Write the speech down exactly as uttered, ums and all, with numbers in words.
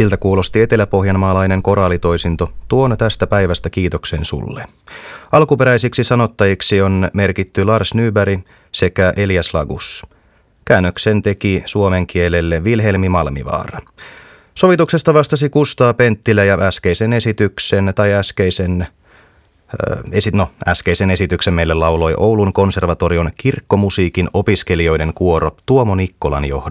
Siltä kuulosti eteläpohjanmaalainen koraalitoisinto Tuon tästä päivästä kiitoksen sulle. Alkuperäisiksi sanottajiksi on merkitty Lars Nyberg sekä Elias Lagus. Käännöksen teki suomen kielelle Vilhelmi Malmivaara. Sovituksesta vastasi Kustaa Penttilä ja äskeisen esityksen tai äskeisen, äh, esi- no, äskeisen esityksen meille lauloi Oulun konservatorion kirkkomusiikin opiskelijoiden kuoro Tuomo Nikkolan johdolla.